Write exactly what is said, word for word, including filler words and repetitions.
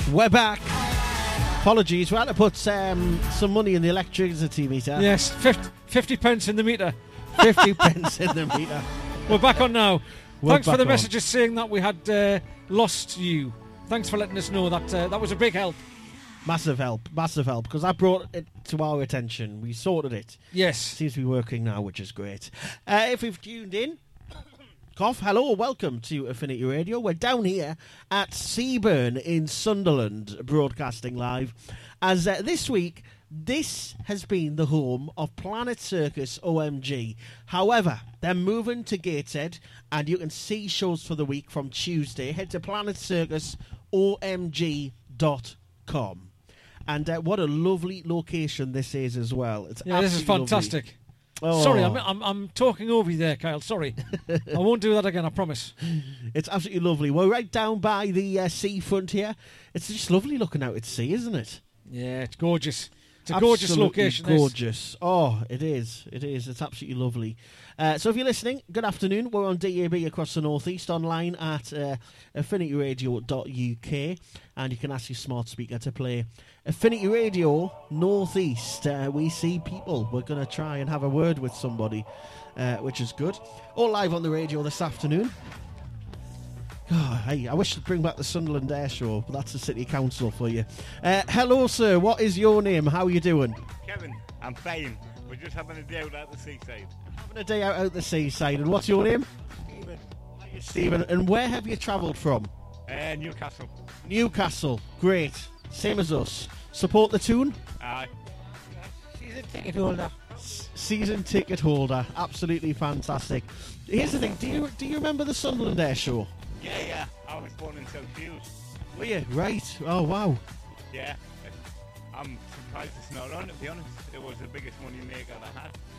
We're back. Apologies, we had to put um, some money in the electricity meter. Yes, fifty, fifty pence in the meter. fifty pence in the meter. We're back on now. We're Thanks for the back on. messages saying that we had uh, lost you. Thanks for letting us know that. Uh, that was a big help. Massive help, massive help, because I brought it to our attention. We sorted it. Yes. Seems to be working now, which is great. Uh, if you've tuned in, cough, hello, welcome to Affinity Radio. We're down here at Seaburn in Sunderland, broadcasting live. As uh, this week, this has been the home of Planet Circus O M G. However, they're moving to Gateshead, and you can see shows for the week from Tuesday. Head to planet circus o m g dot com. And uh, what a lovely location this is as well. It's Yeah, this is absolutely fantastic. lovely. Oh. Sorry, I'm, I'm I'm talking over you there, Kyle. Sorry. I won't do that again, I promise. It's absolutely lovely. We're right down by the uh, seafront here. It's just lovely looking out at sea, isn't it? Yeah, it's gorgeous. It's a gorgeous Absolutely location. this. Gorgeous. Oh, it is. It is. It's absolutely lovely. Uh, so if you're listening, good afternoon. We're on D A B across the northeast, online at uh, affinity radio dot u k, and you can ask your smart speaker to play Affinity Radio Northeast. Uh, we see people. We're going to try and have a word with somebody, uh, which is good. All live on the radio this afternoon. Oh, hey, I wish to bring back the Sunderland Air Show, but that's the City Council for you. Uh, hello, sir. What is your name? How are you doing? Kevin, I'm fine. We're just having a day out at the seaside. Having a day out at the seaside. And what's your name? Stephen. Hiya, Stephen. And where have you travelled from? Uh, Newcastle. Newcastle. Great. Same as us. Support the tune? Aye. Season ticket holder. S- season ticket holder. Absolutely fantastic. Here's the thing. Do you do you remember the Sunderland Air Show? Yeah, yeah. I was born in South Hughes. Were you? Right. Oh, wow. Yeah. I'm surprised it's not on, to be honest. It was the biggest money maker I had.